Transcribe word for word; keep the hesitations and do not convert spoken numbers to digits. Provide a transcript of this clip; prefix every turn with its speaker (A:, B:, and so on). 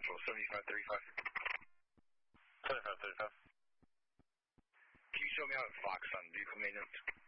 A: Central, seventy-five thirty-five.
B: seventy-five thirty-five.
A: Can you show me out at Fox on vehicle maintenance?